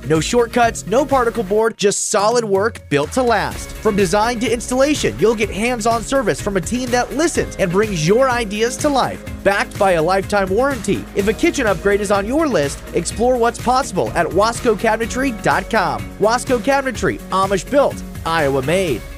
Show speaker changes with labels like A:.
A: No shortcuts, no particle board, just solid work built to last. From design to installation, you'll get hands-on service from a team that listens and brings your ideas to life. Backed by a lifetime warranty. If a kitchen upgrade is on your list, explore what's possible at wascocabinetry.com. Wasco Cabinetry, Amish built, Iowa made.